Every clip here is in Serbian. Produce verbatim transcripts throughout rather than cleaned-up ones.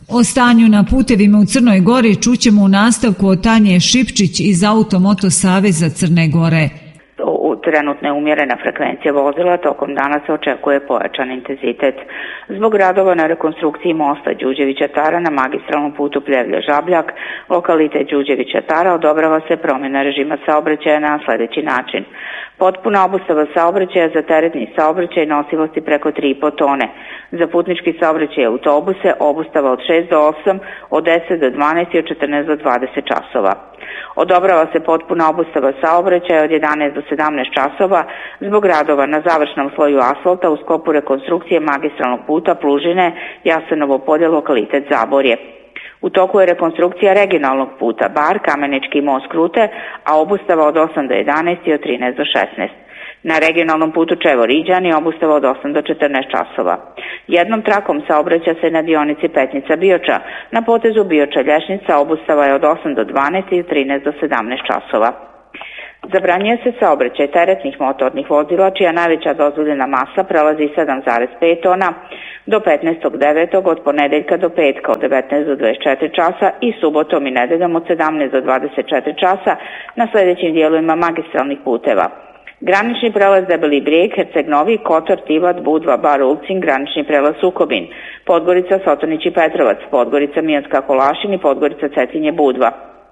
O stanju na putevima u Crnoj Gori čućemo u nastavku od Tanje Šipčić iz Automoto Saveza Crne Gore. Trenutno je umjerena frekvencija vozila, tokom dana se očekuje pojačan intenzitet. Zbog radova na rekonstrukciji mosta Đuđevića-Tara na magistralnom putu Pljevlja-Žabljak, lokalitet Đuđevića-Tara, odobrava se promjena režima saobraćaja na sljedeći način. Potpuna obustava saobraćaja za teretni saobraćaj nosivosti preko tri i po tone. Za putnički saobraćaj i autobuse obustava od šest do osam, od deset do dvanaest i od četrnaest do dvadeset časova. Odobrava se potpuna obustava saobraćaja od jedanaest do sedamnaest časova zbog radova na završnom sloju asfalta u sklopu rekonstrukcije magistralnog puta Plužine, Jasenovo polje, lokalitet Zaborje. U toku je rekonstrukcija regionalnog puta Bar, Kamenički most Krute, a obustava od osam do jedanaest i od trinaest do šesnaest. Na regionalnom putu Čevor-Iđani obustava od osam do četrnaest časova. Jednom trakom saobraća se na dionici Petnica-Bioča. Na potezu Bioča-Lješnica obustava je od osam do dvanaest i od trinaest do sedamnaest časova. Zabranjuje se saobraćaj teretnih motornih vozila čija najveća dozvoljena masa prelazi sedam zarez pet tona do petnaestog devetog od ponedeljka do petka od devetnaest do dvadeset četiri časa i subotom i nedeljom od sedamnaest do dvadeset četiri časa na sljedećim dijelovima magistralnih puteva. Granični prelaz Debeli Brijeg, Herceg-Novi, Kotor, Tivat, Budva, Bar, Ulcin, granični prelaz Sukobin, Podgorica, Sotonić i Petrovac, Podgorica, Mijanska, Kolašin i Podgorica, Cetinje, Budva.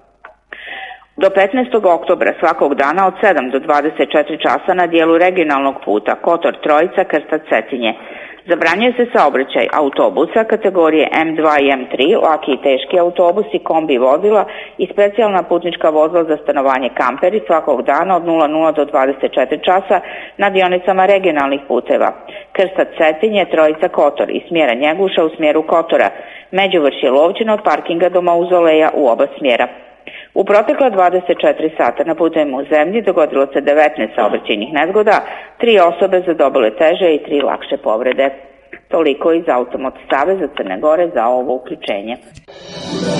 Do petnaestog oktobra svakog dana od sedam do dvadeset četiri časa na dijelu regionalnog puta Kotor, Trojica, Krstac, Cetinje. Zabranjuje se saobraćaj autobusa kategorije M dva i M tri, laki i teški autobusi, kombi vozila i specijalna putnička vozila za stanovanje kamperi svakog dana od nula nula do dvadeset četiri časa na dionicama regionalnih puteva. Krstac, Cetinje, Trojica, Kotor i smjera Njeguša u smjeru Kotora, Međuvršje, Lovćino od parkinga do Mauzoleja u oba smjera. U protekla dvadeset četiri sata na putevima u zemlji dogodilo se devetnaest saobraćajnih nezgoda, tri osobe zadobile teže i tri lakše povrede. Toliko iz Automoto Saveza Crne Gore za ovo uključenje.